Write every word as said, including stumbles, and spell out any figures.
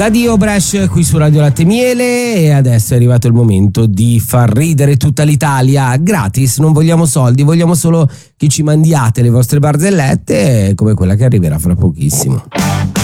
Da Dio Bresh qui su Radio Latte Miele, e adesso è arrivato il momento di far ridere tutta l'Italia gratis. Non vogliamo soldi, vogliamo solo che ci mandiate le vostre barzellette, come quella che arriverà fra pochissimo.